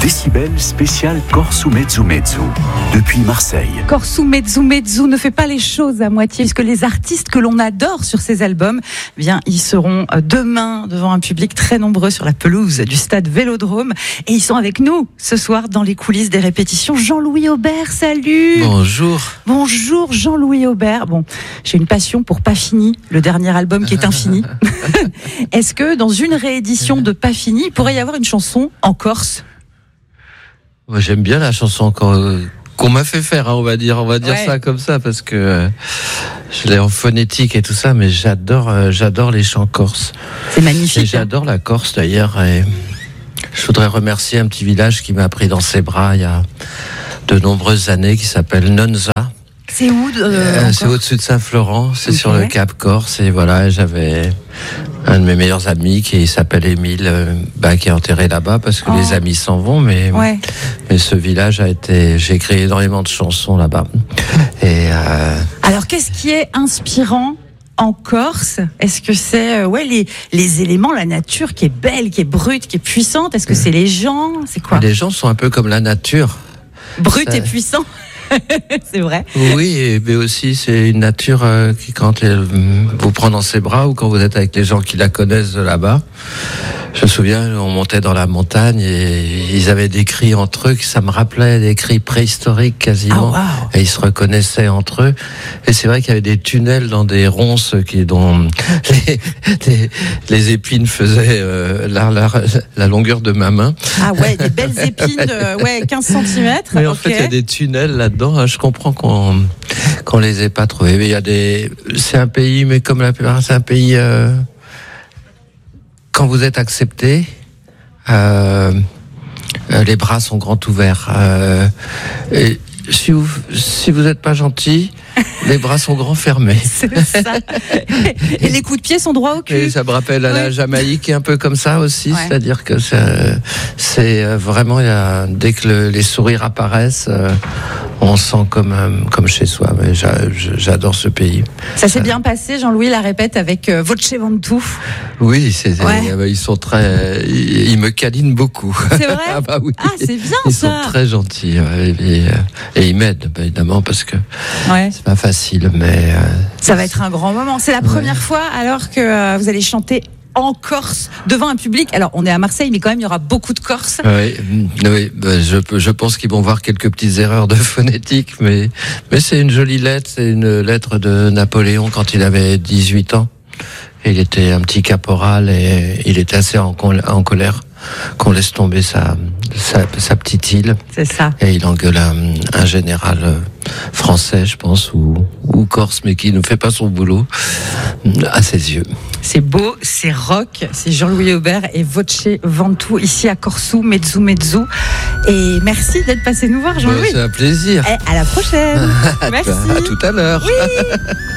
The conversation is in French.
Décibel spécial Corso Mezzo Mezzo, depuis Marseille. Corso Mezzo Mezzo ne fait pas les choses à moitié, puisque les artistes que l'on adore sur ces albums, eh bien, ils seront demain devant un public très nombreux sur la pelouse du stade Vélodrome. Et ils sont avec nous ce soir dans les coulisses des répétitions. Jean-Louis Aubert, salut. Bonjour. Bonjour Jean-Louis Aubert. Bon, j'ai une passion pour Pas Fini, le dernier album qui est infini. Est-ce que dans une réédition de Pas Fini, il pourrait y avoir une chanson en Corse? Moi, j'aime bien la chanson qu'on m'a fait faire, hein, on va dire Ouais. ça comme ça, parce que je l'ai en phonétique et tout ça, mais j'adore les chants corses. C'est magnifique. Et j'adore la Corse d'ailleurs. Et je voudrais remercier un petit village qui m'a pris dans ses bras il y a de nombreuses années, qui s'appelle Nonza. C'est où C'est au-dessus de Saint-Florent, c'est Ok. sur le Cap Corse. Et voilà, j'avais un de mes meilleurs amis qui s'appelle Émile, qui est enterré là-bas parce que Oh. les amis s'en vont. Mais ce village j'ai écrit énormément de chansons là-bas. Et Alors, qu'est-ce qui est inspirant en Corse? Est-ce que c'est les éléments, la nature qui est belle, qui est brute, qui est puissante? Est-ce que c'est les gens? C'est quoi? les gens sont un peu comme la nature. Brut ça- et puissant. C'est vrai. Oui, mais aussi c'est une nature qui, quand elle vous prend dans ses bras ou quand vous êtes avec les gens qui la connaissent de là-bas. Je me souviens, on montait dans la montagne et ils avaient des cris entre eux, ça me rappelait des cris préhistoriques quasiment. Ah, wow. Et ils se reconnaissaient entre eux. Et c'est vrai qu'il y avait des tunnels dans des ronces dont les épines faisaient la longueur de ma main. Ah ouais, des belles épines de 15 cm. Mais en fait, il y a des tunnels là-dedans. Hein. Je comprends qu'on les ait pas trouvés. Mais c'est un pays, mais comme la plupart, c'est un pays. Quand vous êtes accepté, les bras sont grands ouverts. Et si vous n'êtes pas gentil, les bras sont grands fermés. C'est ça. Et les coups de pied sont droits au cul. Et ça me rappelle à la Jamaïque, un peu comme ça aussi. Ouais. C'est-à-dire que c'est vraiment, dès que les sourires apparaissent, on sent comme chez soi. Mais j'adore ce pays. Ça s'est bien passé, Jean-Louis la répète avec Voce Ventu. Oui, Ouais. ils sont ils me câlinent beaucoup. C'est vrai? Ah bah oui. Ah, c'est bien Ils ça. sont très gentils, ouais, et ils m'aident évidemment parce que Ouais. c'est pas facile, mais Ça va être un grand moment. C'est la première fois alors que vous allez chanter en Corse devant un public. Alors, on est à Marseille, mais quand même, il y aura beaucoup de Corses. oui, je pense qu'ils vont voir quelques petites erreurs de phonétique, mais c'est une jolie lettre. C'est une lettre de Napoléon quand il avait 18 ans. Il était un petit caporal et il était assez en colère qu'on laisse tomber sa petite île. C'est ça. Et il engueule un général français, je pense, ou corse, mais qui ne fait pas son boulot à ses yeux. C'est beau, c'est rock, c'est Jean-Louis Aubert et Voce Ventu ici à Corso Mezzo Mezzo. Et merci d'être passé nous voir, Jean-Louis. C'est un plaisir. Et à la prochaine. Merci. À tout à l'heure. Oui.